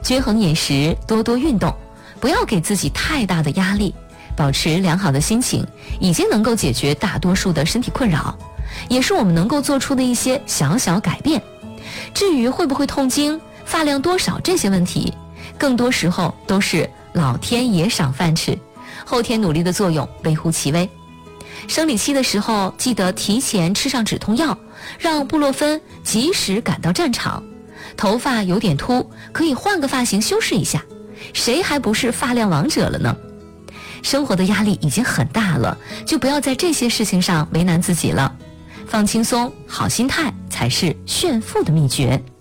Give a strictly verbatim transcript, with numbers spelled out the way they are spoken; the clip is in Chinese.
均衡饮食，多多运动，不要给自己太大的压力，保持良好的心情，已经能够解决大多数的身体困扰，也是我们能够做出的一些小小改变。至于会不会痛经、发量多少这些问题，更多时候都是老天爷赏饭吃，后天努力的作用微乎其微。生理期的时候，记得提前吃上止痛药，让布洛芬及时赶到战场。头发有点秃，可以换个发型修饰一下，谁还不是发量王者了呢？生活的压力已经很大了，就不要在这些事情上为难自己了，放轻松，好心态才是炫富的秘诀。